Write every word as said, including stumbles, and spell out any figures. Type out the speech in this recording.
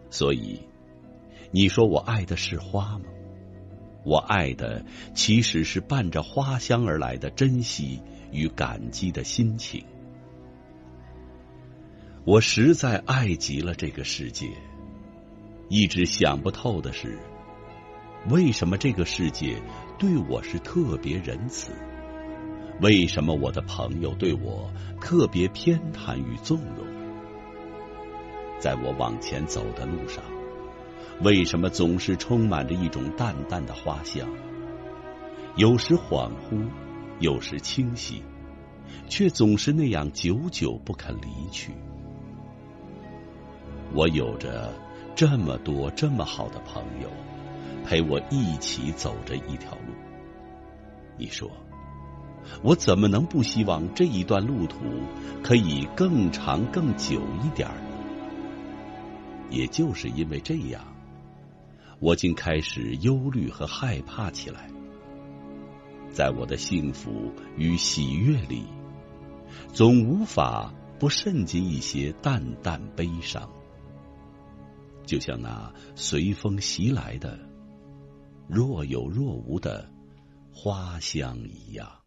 所以，你说我爱的是花吗？我爱的其实是伴着花香而来的珍惜与感激的心情。我实在爱极了这个世界，一直想不透的是，为什么这个世界对我是特别仁慈？为什么我的朋友对我特别偏袒与纵容？在我往前走的路上，为什么总是充满着一种淡淡的花香？有时恍惚，有时清晰，却总是那样久久不肯离去。我有着这么多这么好的朋友，陪我一起走着一条路。你说，我怎么能不希望这一段路途可以更长更久一点呢？也就是因为这样，我竟开始忧虑和害怕起来。在我的幸福与喜悦里，总无法不渗进一些淡淡悲伤，就像那随风袭来的若有若无的花香一样。